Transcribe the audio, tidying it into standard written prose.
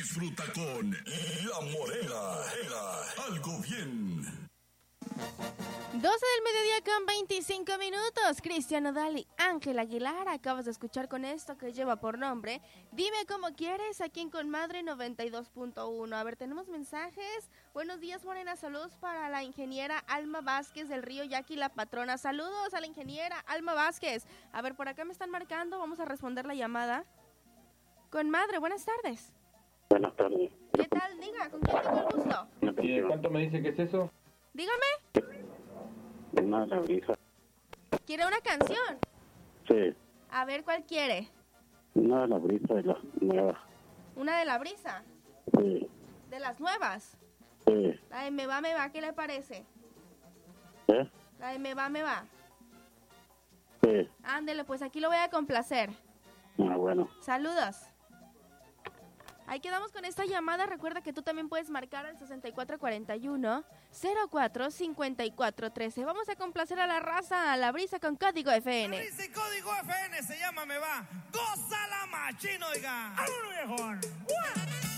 Disfruta con La Morena. Algo bien. 12 del mediodía con 25 minutos. Cristian Nodal y Ángel Aguilar. Acabas de escuchar con esto que lleva por nombre Dime Cómo Quieres, aquí en Conmadre 92.1. A ver, tenemos mensajes. Buenos días, Morena. Saludos para la ingeniera Alma Vázquez del Río Yaqui, la patrona. Saludos a la ingeniera Alma Vázquez. A ver, por acá me están marcando. Vamos a responder la llamada. Conmadre, buenas tardes. Buenas tardes. ¿Qué tal? Diga, ¿con quién tengo el gusto? ¿Y de cuánto me dice que es eso? Dígame. Una la brisa. ¿Quiere una canción? Sí, A ver, ¿cuál quiere? una de la brisa de la nueva. ¿Una de la brisa? Sí, ¿De las nuevas? sí. La de Me Va, ¿qué le parece? ¿Eh? La de Me Va. Sí. Ándele, pues aquí lo voy a complacer. Ah, bueno. Saludos. Ahí quedamos con esta llamada. Recuerda que tú también puedes marcar al 6441-045413. Vamos a complacer a la raza, a la brisa con Código FN. La brisa y Código FN se llama Me Va. Gózala machino, oiga. ¡Vámonos, viejón!